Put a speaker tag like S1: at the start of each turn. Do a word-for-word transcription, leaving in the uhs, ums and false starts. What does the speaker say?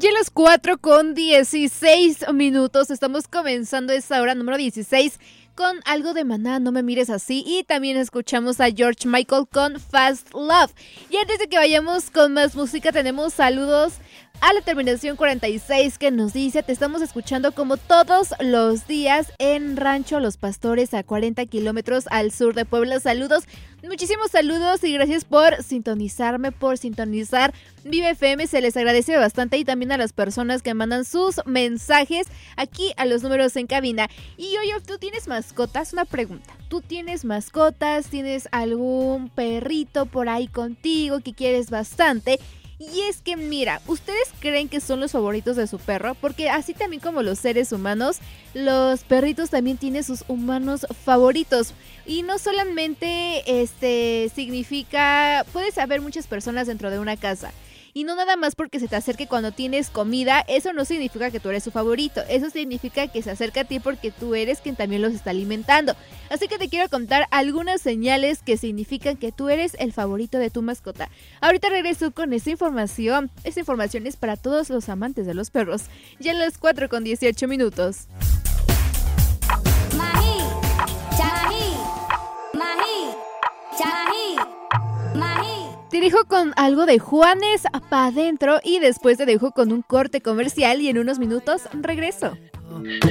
S1: Ya a las cuatro con dieciséis minutos estamos comenzando esta hora número dieciséis con algo de Maná, No me mires así, y también escuchamos a George Michael con Fast Love. Y antes de que vayamos con más música, tenemos saludos a la terminación cuarenta y seis que nos dice: te estamos escuchando como todos los días en Rancho Los Pastores, a cuarenta kilómetros al sur de Puebla. Saludos, muchísimos saludos y gracias por sintonizarme, por sintonizar Vive F M, se les agradece bastante, y también a las personas que mandan sus mensajes aquí a los números en cabina. Y oye, ¿tú tienes mascotas? Una pregunta, ¿tú tienes mascotas? ¿Tienes algún perrito por ahí contigo que quieres bastante? Y es que mira, ¿ustedes creen que son los favoritos de su perro? Porque así también como los seres humanos, los perritos también tienen sus humanos favoritos. Y no solamente este significa, puedes haber muchas personas dentro de una casa. Y no nada más porque se te acerque cuando tienes comida, eso no significa que tú eres su favorito. Eso significa que se acerca a ti porque tú eres quien también los está alimentando. Así que te quiero contar algunas señales que significan que tú eres el favorito de tu mascota. Ahorita regreso con esa información. Esa información es para todos los amantes de los perros. Ya en las cuatro con dieciocho minutos.
S2: Mahi, Charahi, Mahi, Charahi, Mahi.
S1: Te dejo con algo de Juanes pa' adentro y después te dejo con un corte comercial y en unos minutos regreso.